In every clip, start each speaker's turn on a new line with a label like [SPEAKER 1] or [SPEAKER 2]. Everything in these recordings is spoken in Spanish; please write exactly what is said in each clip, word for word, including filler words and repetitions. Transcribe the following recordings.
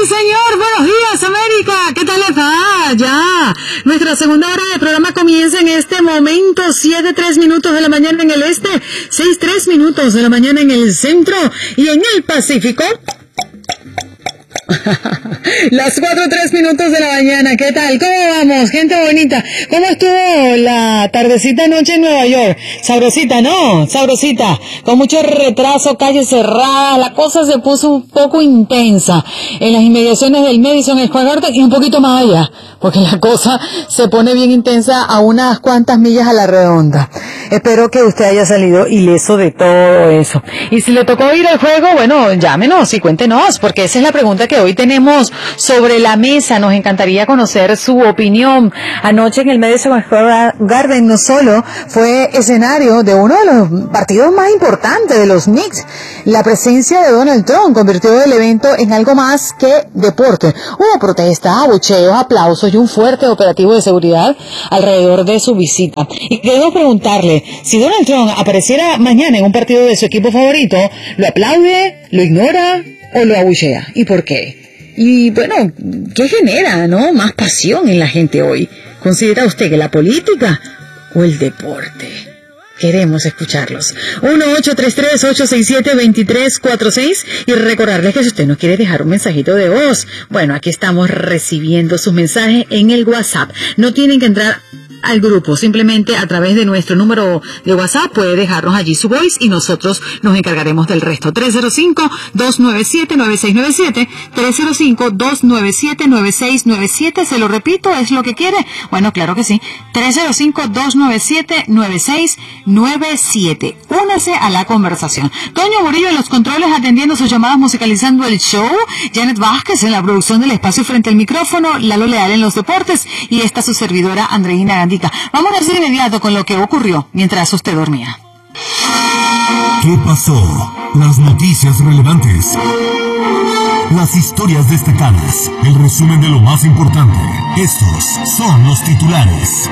[SPEAKER 1] señor, buenos días, América. ¿Qué tal les va? Ya, nuestra segunda hora de programa comienza en este momento, siete tres minutos de la mañana en el este, seis tres minutos de la mañana en el centro y en el Pacífico. Las cuatro tres minutos de la mañana. ¿Qué tal? ¿Cómo vamos, gente bonita? ¿Cómo estuvo la tardecita anoche en Nueva York? Sabrosita, ¿no? Sabrosita. Con mucho retraso, calles cerradas, la cosa se puso un poco intensa en las inmediaciones del Madison Square Garden y un poquito más allá, porque la cosa se pone bien intensa a unas cuantas millas a la redonda. Espero que usted haya salido ileso de todo eso. Y si le tocó ir al juego, bueno, llámenos y cuéntenos, porque esa es la pregunta que hoy tenemos sobre la mesa. Nos encantaría conocer su opinión. Anoche en el Madison Square Garden no solo fue escenario de uno de los partidos más importantes de los Knicks. La presencia de Donald Trump convirtió el evento en algo más que deporte. Hubo protestas, abucheos, aplausos y un fuerte operativo de seguridad alrededor de su visita. Y queremos preguntarle, si Donald Trump apareciera mañana en un partido de su equipo favorito, ¿lo aplaude, lo ignora o lo abuchea? ¿Y por qué? Y bueno, ¿qué genera, no? Más pasión en la gente hoy. ¿Considera usted que la política o el deporte? Queremos escucharlos. uno ocho tres tres, ocho seis siete, dos tres cuatro seis y recordarles que si usted no quiere dejar un mensajito de voz, bueno, aquí estamos recibiendo sus mensajes en el WhatsApp. No tienen que entrar al grupo, simplemente a través de nuestro número de WhatsApp puede dejarnos allí su voice y nosotros nos encargaremos del resto. tres cero cinco, dos nueve siete, nueve seis nueve siete, tres cero cinco, dos nueve siete, nueve seis nueve siete, se lo repito, ¿es lo que quiere? Bueno, claro que sí, tres cero cinco, dos nueve siete, nueve seis nueve siete. Únase a la conversación. Toño Murillo en los controles atendiendo sus llamadas, musicalizando el show, Janet Vázquez en la producción del espacio frente al micrófono, Lalo Leal en los deportes y esta su servidora Andreina Gandhi. Vamos a ir de inmediato con lo que ocurrió mientras usted dormía.
[SPEAKER 2] ¿Qué pasó? Las noticias relevantes. Las historias destacadas. El resumen de lo más importante. Estos son los titulares.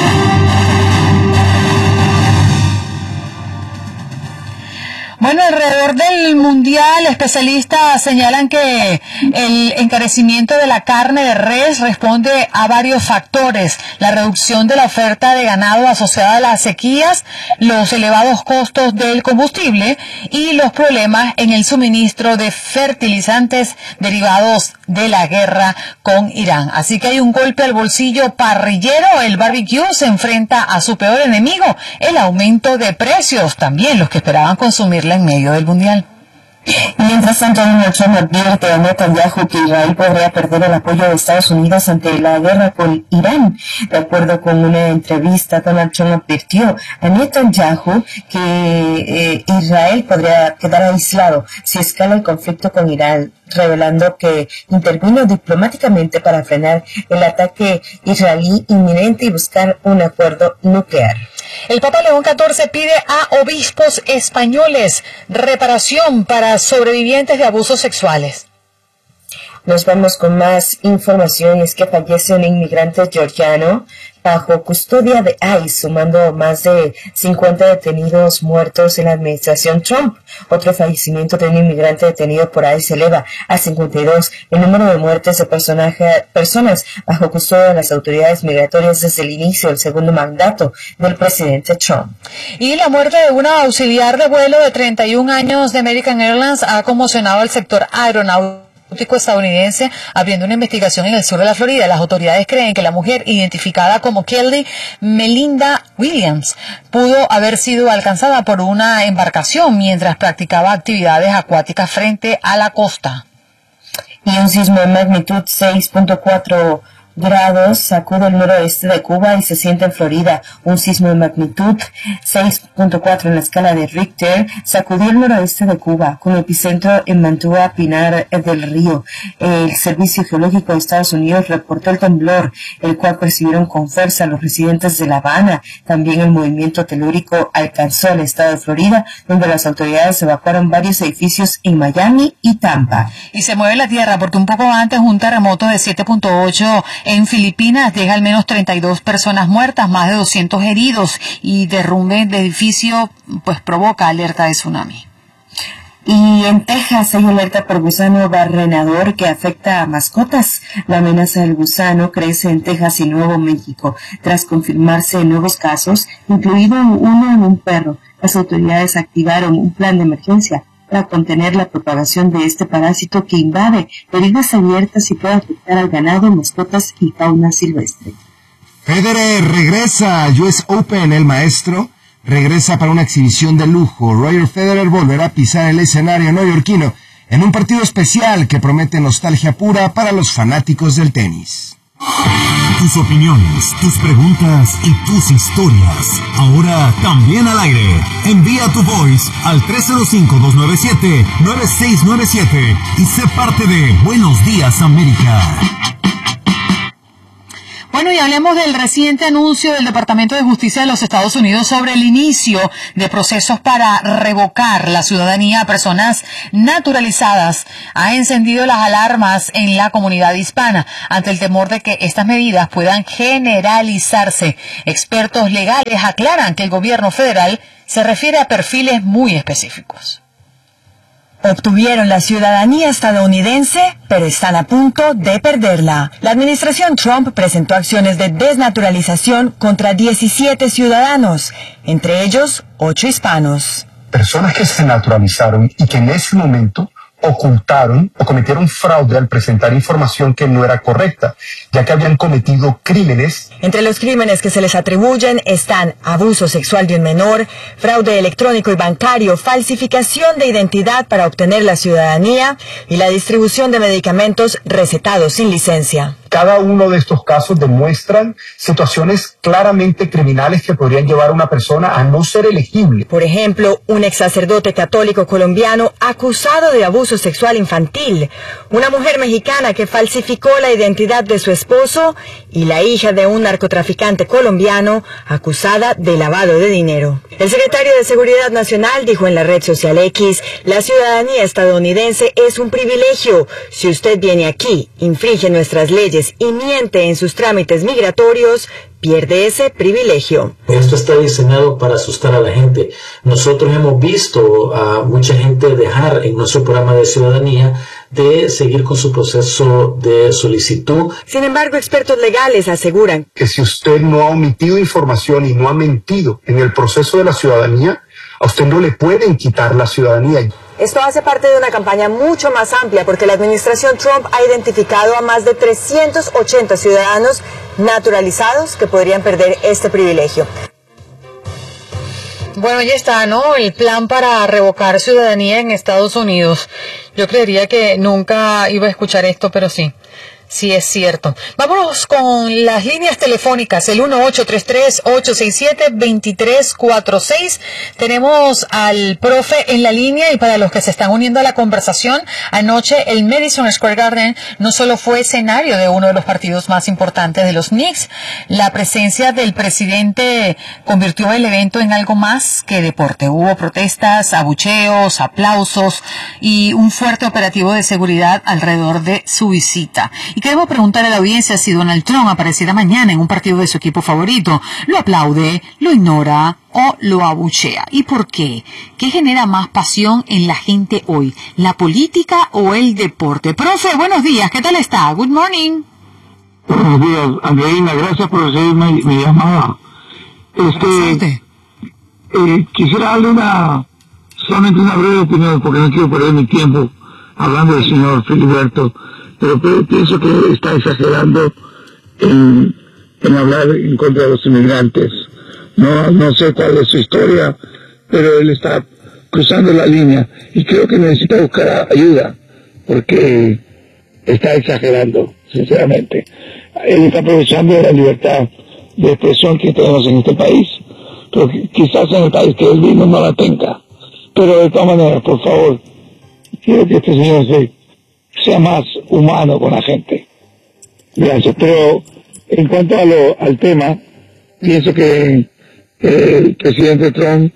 [SPEAKER 1] Bueno, alrededor del mundial, especialistas señalan que el encarecimiento de la carne de res responde a varios factores: la reducción de la oferta de ganado asociada a las sequías, los elevados costos del combustible y los problemas en el suministro de fertilizantes derivados de la guerra con Irán. Así que hay un golpe al bolsillo parrillero. El barbecue se enfrenta a su peor enemigo, el aumento de precios, también los que esperaban consumirla en medio del mundial.
[SPEAKER 3] Mientras tanto, Donald Trump advierte a Netanyahu que Israel podría perder el apoyo de Estados Unidos ante la guerra con Irán. De acuerdo con una entrevista, Donald Trump advirtió a Netanyahu que eh, Israel podría quedar aislado si escala el conflicto con Irán, revelando que intervino diplomáticamente para frenar el ataque israelí inminente y buscar un acuerdo nuclear.
[SPEAKER 1] El Papa León catorce pide a obispos españoles reparación para sobrevivientes de abusos sexuales.
[SPEAKER 3] Nos vamos con más información. Es que fallece un inmigrante georgiano bajo custodia de I C E, sumando más de cincuenta detenidos muertos en la administración Trump. Otro fallecimiento de un inmigrante detenido por I C E eleva a cincuenta y dos el número de muertes de personaje, personas bajo custodia de las autoridades migratorias desde el inicio del segundo mandato del presidente Trump.
[SPEAKER 1] Y la muerte de una auxiliar de vuelo de treinta y un años de American Airlines ha conmocionado al sector aeronáutico estadounidense, abriendo una investigación en el sur de la Florida. Las autoridades creen que la mujer, identificada como Kelly Melinda Williams, pudo haber sido alcanzada por una embarcación mientras practicaba actividades acuáticas frente a la costa.
[SPEAKER 3] Y un sismo de magnitud seis punto cuatro grados sacude el noroeste de Cuba y se siente en Florida. Un sismo de magnitud seis punto cuatro en la escala de Richter sacudió el noroeste de Cuba, con epicentro en Mantua, Pinar del Río. El Servicio Geológico de Estados Unidos reportó el temblor, el cual percibieron con fuerza los residentes de La Habana. También el movimiento telúrico alcanzó el estado de Florida, donde las autoridades evacuaron varios edificios en Miami y Tampa.
[SPEAKER 1] Y se mueve la tierra porque un poco antes un terremoto de siete punto ocho en Filipinas deja al menos treinta y dos personas muertas, más de doscientos heridos, y derrumbe de edificio pues provoca alerta de tsunami.
[SPEAKER 3] Y en Texas hay alerta por gusano barrenador que afecta a mascotas. La amenaza del gusano crece en Texas y Nuevo México, tras confirmarse nuevos casos, incluido uno en un perro. Las autoridades activaron un plan de emergencia para contener la propagación de este parásito que invade heridas abiertas y puede afectar al ganado, mascotas y fauna silvestre.
[SPEAKER 4] Federer regresa al U S Open, el maestro regresa para una exhibición de lujo. Roger Federer volverá a pisar el escenario neoyorquino en un partido especial que promete nostalgia pura para los fanáticos del tenis.
[SPEAKER 2] Tus opiniones, tus preguntas y tus historias, ahora también al aire. Envía tu voice al tres cero cinco, dos nueve siete, nueve seis nueve siete y sé parte de Buenos Días América.
[SPEAKER 1] Bueno, y hablemos del reciente anuncio del Departamento de Justicia de los Estados Unidos sobre el inicio de procesos para revocar la ciudadanía a personas naturalizadas. Ha encendido las alarmas en la comunidad hispana ante el temor de que estas medidas puedan generalizarse. Expertos legales aclaran que el gobierno federal se refiere a perfiles muy específicos.
[SPEAKER 5] Obtuvieron la ciudadanía estadounidense, pero están a punto de perderla. La administración Trump presentó acciones de desnaturalización contra diecisiete ciudadanos, entre ellos ocho hispanos.
[SPEAKER 6] Personas que se naturalizaron y que en ese momento ocultaron o cometieron fraude al presentar información que no era correcta, ya que habían cometido crímenes.
[SPEAKER 5] Entre los crímenes que se les atribuyen están abuso sexual de un menor, fraude electrónico y bancario, falsificación de identidad para obtener la ciudadanía y la distribución de medicamentos recetados sin licencia.
[SPEAKER 6] Cada uno de estos casos demuestran situaciones claramente criminales que podrían llevar a una persona a no ser elegible.
[SPEAKER 5] Por ejemplo, un ex sacerdote católico colombiano acusado de abuso sexual infantil, una mujer mexicana que falsificó la identidad de su esposo y la hija de un narcotraficante colombiano acusada de lavado de dinero. El secretario de Seguridad Nacional dijo en la red social X, la ciudadanía estadounidense es un privilegio. Si usted viene aquí, infringe nuestras leyes y miente en sus trámites migratorios, pierde ese privilegio.
[SPEAKER 7] Esto está diseñado para asustar a la gente. Nosotros hemos visto a mucha gente dejar en nuestro programa de ciudadanía de seguir con su proceso de solicitud.
[SPEAKER 5] Sin embargo, expertos legales aseguran
[SPEAKER 6] que si usted no ha omitido información y no ha mentido en el proceso de la ciudadanía, a usted no le pueden quitar la ciudadanía.
[SPEAKER 5] Esto hace parte de una campaña mucho más amplia porque la administración Trump ha identificado a más de trescientos ochenta ciudadanos naturalizados que podrían perder este privilegio.
[SPEAKER 1] Bueno, ya está, ¿no? El plan para revocar ciudadanía en Estados Unidos. Yo creería que nunca iba a escuchar esto, pero sí. Sí, es cierto. Vámonos con las líneas telefónicas, el uno ocho tres tres, ocho seis siete, dos tres cuatro seis. Tenemos al profe en la línea y para los que se están uniendo a la conversación, anoche el Madison Square Garden no solo fue escenario de uno de los partidos más importantes de los Knicks, la presencia del presidente convirtió el evento en algo más que deporte. Hubo protestas, abucheos, aplausos y un fuerte operativo de seguridad alrededor de su visita. Y queremos preguntar a la audiencia si Donald Trump apareciera mañana en un partido de su equipo favorito. ¿Lo aplaude, lo ignora o lo abuchea? ¿Y por qué? ¿Qué genera más pasión en la gente hoy? ¿La política o el deporte? Profe, buenos días. ¿Qué tal está? Good morning.
[SPEAKER 8] Buenos días, Andreina. Gracias por recibir mi, mi llamada. Este, eh, quisiera darle una, solamente una breve opinión porque no quiero perder mi tiempo hablando del señor Filiberto. Pero, pero pienso que está exagerando en, en hablar en contra de los inmigrantes. No, no sé cuál es su historia, pero él está cruzando la línea y creo que necesita buscar ayuda porque está exagerando, sinceramente. Él está aprovechando de la libertad de expresión que tenemos en este país, pero quizás en el país que él vino no la tenga. Pero de todas maneras, por favor, quiero que este señor se sea más humano con la gente. Gracias. Pero en cuanto a lo, al tema, pienso que eh, el presidente Trump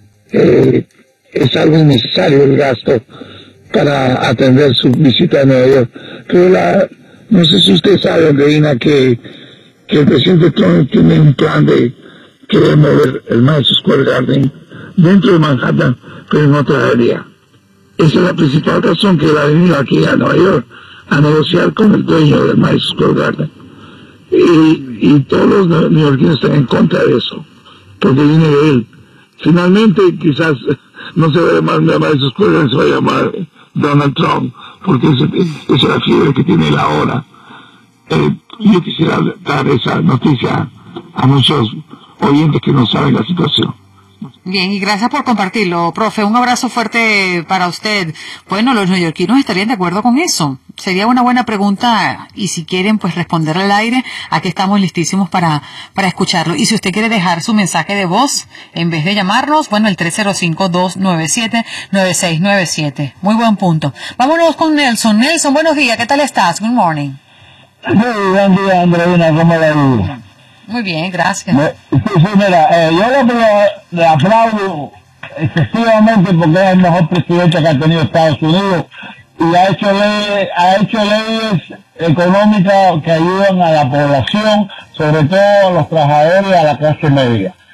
[SPEAKER 8] eh, es algo innecesario el gasto para atender su visita a Nueva York. Pero la, no sé si usted sabe, Andreina, que, que el presidente Trump tiene un plan de querer mover el Madison Square Garden dentro de Manhattan, pero en otra área. Esa es la principal razón que él ha venido aquí a Nueva York a negociar con el dueño del Madison Square Garden. Y, y todos los neoyorquinos están en contra de eso, porque viene de él. Finalmente, quizás no se va a llamar Madison Square Garden, se va a llamar Donald Trump, porque esa es la fiebre que tiene él ahora. Eh, yo quisiera dar esa noticia a muchos oyentes que no saben la situación.
[SPEAKER 1] Bien, y gracias por compartirlo, profe. Un abrazo fuerte para usted. Bueno, los neoyorquinos estarían de acuerdo con eso. Sería una buena pregunta, y si quieren, pues responder al aire, aquí estamos listísimos para, para escucharlo. Y si usted quiere dejar su mensaje de voz, en vez de llamarnos, bueno, el tres cero cinco, dos nueve siete, nueve seis nueve siete. Muy buen punto. Vámonos con Nelson. Nelson, buenos días. ¿Qué tal estás? Good morning.
[SPEAKER 9] Muy buen día, Andreina. ¿Cómo la digo?
[SPEAKER 1] Muy bien, gracias.
[SPEAKER 9] Me, sí, sí, mira, eh, yo le, le aplaudo excesivamente porque es el mejor presidente que ha tenido Estados Unidos y ha hecho, ley, ha hecho leyes económicas que ayudan a la población, sobre todo a los trabajadores y a la clase media.